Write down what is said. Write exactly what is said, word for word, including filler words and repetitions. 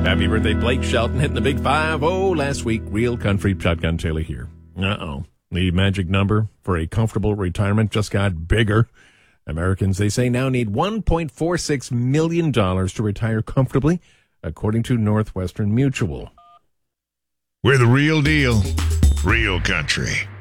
Happy birthday, Blake Shelton, hitting the big five oh last week. Real country shotgun Taylor here. Uh-oh. The magic number for a comfortable retirement just got bigger. Americans, they say, now need one point four six million dollars to retire comfortably, according to Northwestern Mutual. We're the real deal, real country.